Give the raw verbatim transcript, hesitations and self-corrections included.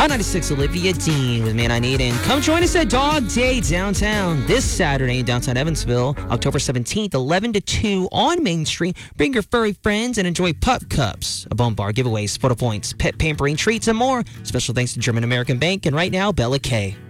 On ninety-six, Olivia Dean with Man I Need. And come join us at Dog Day downtown this Saturday in downtown Evansville, October seventeenth, eleven to two on Main Street. Bring your furry friends and enjoy pup cups, a bone bar, giveaways, photo points, pet pampering treats, and more. Special thanks to German American Bank and right now, Bella K.